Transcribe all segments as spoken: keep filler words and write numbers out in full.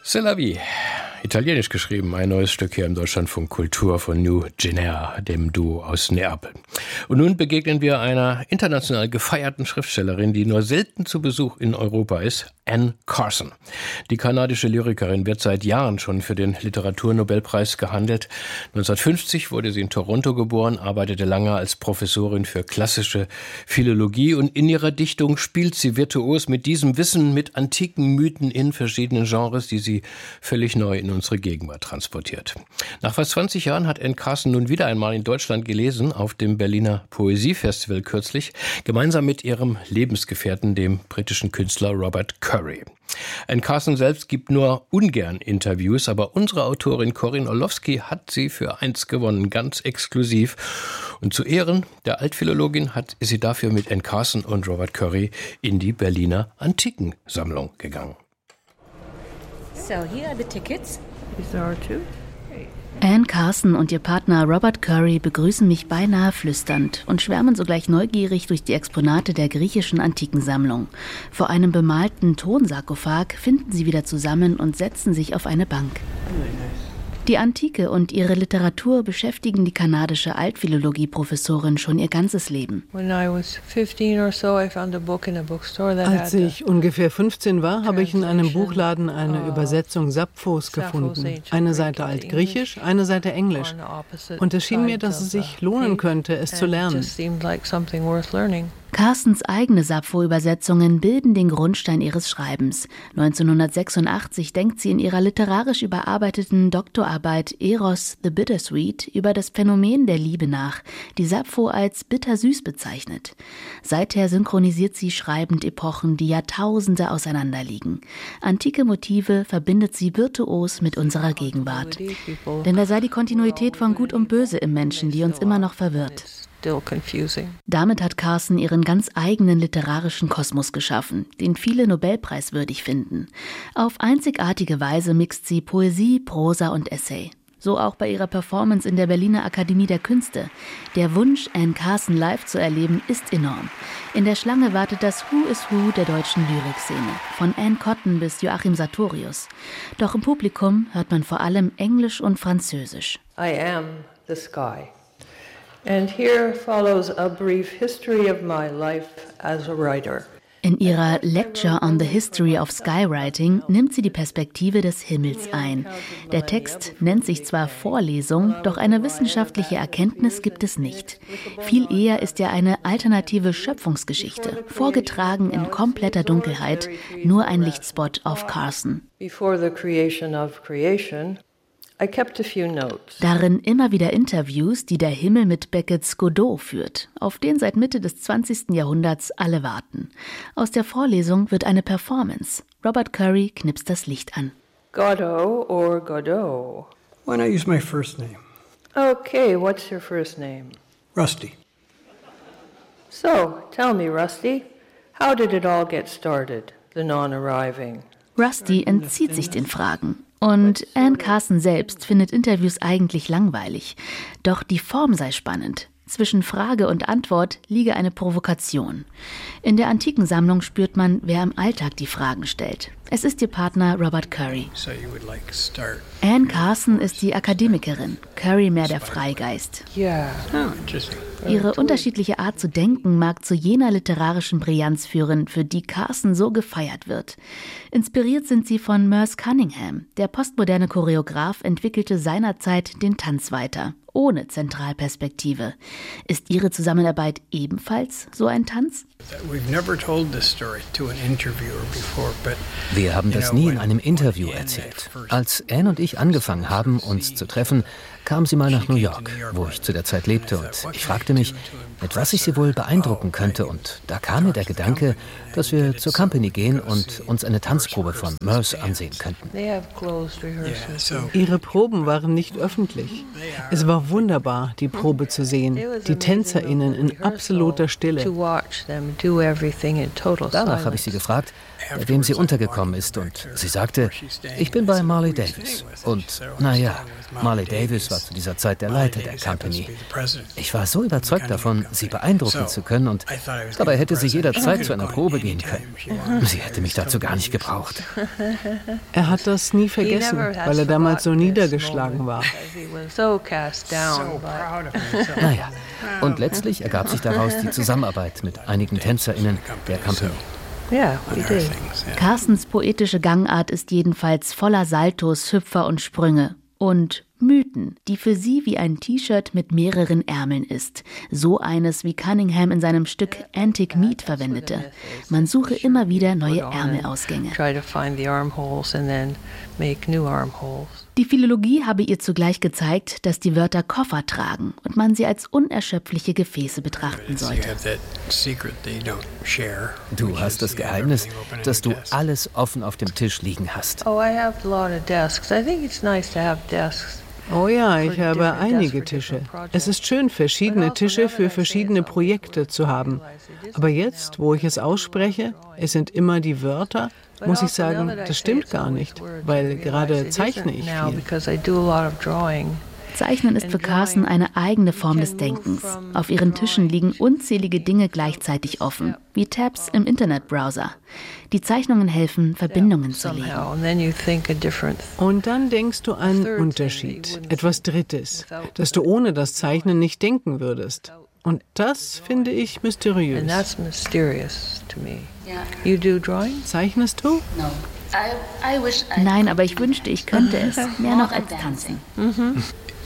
C'est la vie. Italienisch geschrieben, ein neues Stück hier im Deutschlandfunk Kultur von New Genera, dem Duo aus Neapel. Und nun begegnen wir einer international gefeierten Schriftstellerin, die nur selten zu Besuch in Europa ist, Anne Carson. Die kanadische Lyrikerin wird seit Jahren schon für den Literaturnobelpreis gehandelt. neunzehnhundertfünfzig wurde sie in Toronto geboren, arbeitete lange als Professorin für klassische Philologie und in ihrer Dichtung spielt sie virtuos mit diesem Wissen, mit antiken Mythen in verschiedenen Genres, die sie völlig neu in unsere Gegenwart transportiert. Nach fast zwanzig Jahren hat Anne Carson nun wieder einmal in Deutschland gelesen, auf dem Berliner Poesiefestival kürzlich, gemeinsam mit ihrem Lebensgefährten, dem britischen Künstler Robert Curry. Anne Carson selbst gibt nur ungern Interviews, aber unsere Autorin Corinne Orlowski hat sie für eins gewonnen, ganz exklusiv. Und zu Ehren der Altphilologin hat sie dafür mit Anne Carson und Robert Curry in die Berliner Antikensammlung gegangen. So here are the tickets. These are two. Anne Carson und ihr Partner Robert Curry begrüßen mich beinahe flüsternd und schwärmen sogleich neugierig durch die Exponate der griechischen Antikensammlung. Vor einem bemalten Tonsarkophag finden sie wieder zusammen und setzen sich auf eine Bank. Die Antike und ihre Literatur beschäftigen die kanadische Altphilologie-Professorin schon ihr ganzes Leben. Als ich ungefähr fünfzehn war, habe ich in einem Buchladen eine Übersetzung Sapphos gefunden. Eine Seite Altgriechisch, eine Seite Englisch. Und es schien mir, dass es sich lohnen könnte, es zu lernen. Carsons eigene Sappho-Übersetzungen bilden den Grundstein ihres Schreibens. neunzehnhundertsechsundachtzig denkt sie in ihrer literarisch überarbeiteten Doktorarbeit Eros the Bittersweet über das Phänomen der Liebe nach, die Sappho als bittersüß bezeichnet. Seither synchronisiert sie schreibend Epochen, die Jahrtausende auseinanderliegen. Antike Motive verbindet sie virtuos mit unserer Gegenwart. Denn da sei die Kontinuität von Gut und Böse im Menschen, die uns immer noch verwirrt. Damit hat Carson ihren ganz eigenen literarischen Kosmos geschaffen, den viele nobelpreiswürdig finden. Auf einzigartige Weise mixt sie Poesie, Prosa und Essay. So auch bei ihrer Performance in der Berliner Akademie der Künste. Der Wunsch, Anne Carson live zu erleben, ist enorm. In der Schlange wartet das Who is Who der deutschen Lyrikszene, von Anne Cotton bis Joachim Sartorius. Doch im Publikum hört man vor allem Englisch und Französisch. I am the sky. And here follows a brief history of my life as a writer. In ihrer Lecture on the History of Skywriting nimmt sie die Perspektive des Himmels ein. Der Text nennt sich zwar Vorlesung, doch eine wissenschaftliche Erkenntnis gibt es nicht. Viel eher ist er eine alternative Schöpfungsgeschichte, vorgetragen in kompletter Dunkelheit, nur ein Lichtspot auf Carson. Before the creation of creation, I kept a few notes. Darin immer wieder Interviews, die der Himmel mit Beckets Godot führt, auf den seit Mitte des zwanzigsten Jahrhunderts alle warten. Aus der Vorlesung wird eine Performance. Robert Curry knipst das Licht an. Godot or Godot? Why not use my first name? Okay, what's your first name? Rusty. So, tell me, Rusty, how did it all get started, the non-arriving? Rusty entzieht sich den Fragen. Und Anne Carson selbst findet Interviews eigentlich langweilig. Doch die Form sei spannend. Zwischen Frage und Antwort liege eine Provokation. In der Antikensammlung spürt man, wer im Alltag die Fragen stellt. Es ist ihr Partner Robert Curry. Anne Carson ist die Akademikerin, Curry mehr der Freigeist. Ihre unterschiedliche Art zu denken mag zu jener literarischen Brillanz führen, für die Carson so gefeiert wird. Inspiriert sind sie von Merce Cunningham. Der postmoderne Choreograf entwickelte seinerzeit den Tanz weiter, ohne Zentralperspektive. Ist ihre Zusammenarbeit ebenfalls so ein Tanz? Wir haben das nie in einem Interview erzählt. Als Anne und ich angefangen haben, uns zu treffen, kam sie mal nach New York, wo ich zu der Zeit lebte, und ich fragte mich, mit was ich sie wohl beeindrucken könnte, und da kam mir der Gedanke, dass wir zur Company gehen und uns eine Tanzprobe von Merce ansehen könnten. Ihre Proben waren nicht öffentlich. Es war wunderbar, die Probe zu sehen, die TänzerInnen in absoluter Stille. Danach habe ich sie gefragt, bei dem sie untergekommen ist. Und sie sagte, ich bin bei Marley Davis. Und naja, Marley Davis war zu dieser Zeit der Leiter der Company. Ich war so überzeugt davon, sie beeindrucken zu können, und dabei hätte sie jederzeit zu einer Probe gehen können. Sie hätte mich dazu gar nicht gebraucht. Er hat das nie vergessen, weil er damals so niedergeschlagen war. Naja, und letztlich ergab sich daraus die Zusammenarbeit mit einigen TänzerInnen der Company. Yeah, we did. Carstens poetische Gangart ist jedenfalls voller Saltos, Hüpfer und Sprünge. Und Mythen, die für sie wie ein T-Shirt mit mehreren Ärmeln ist. So eines, wie Cunningham in seinem Stück Antique Meat verwendete. Man suche immer wieder neue Ärmelausgänge. Die Philologie habe ihr zugleich gezeigt, dass die Wörter Koffer tragen und man sie als unerschöpfliche Gefäße betrachten sollte. Du hast das Geheimnis, dass du alles offen auf dem Tisch liegen hast. Oh, I have a lot of desks. I think it's nice to have desks. Oh ja, ich habe einige Tische. Es ist schön, verschiedene Tische für verschiedene Projekte zu haben. Aber jetzt, wo ich es ausspreche, es sind immer die Wörter, muss ich sagen, das stimmt gar nicht, weil gerade zeichne ich viel. Zeichnen ist für Carsten eine eigene Form des Denkens. Auf ihren Tischen liegen unzählige Dinge gleichzeitig offen, wie Tabs im Internetbrowser. Die Zeichnungen helfen, Verbindungen zu legen. Und dann denkst du an Unterschied, etwas Drittes, das du ohne das Zeichnen nicht denken würdest. Und das finde ich mysteriös. Zeichnest du? Nein, aber ich wünschte, ich könnte es. Mehr noch als tanzen. Mhm.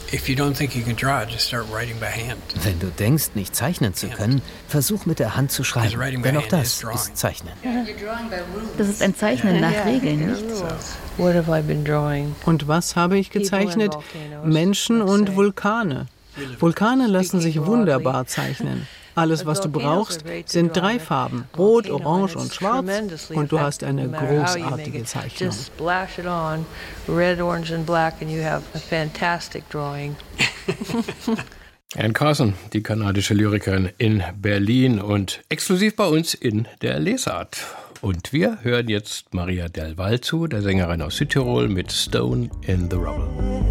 Wenn du denkst, nicht zeichnen zu können, versuch mit der Hand zu schreiben, denn auch das ist Zeichnen. Das ist ein Zeichnen nach Regeln, nicht? Und was habe ich gezeichnet? Menschen und Vulkane. Vulkane lassen sich wunderbar zeichnen. Alles, was du brauchst, sind drei Farben, Rot, Orange und Schwarz, und du hast eine großartige Zeichnung. Anne Carson, die kanadische Lyrikerin in Berlin und exklusiv bei uns in der Lesart. Und wir hören jetzt Maria Del Val zu, der Sängerin aus Südtirol, mit Stone in the Rubble.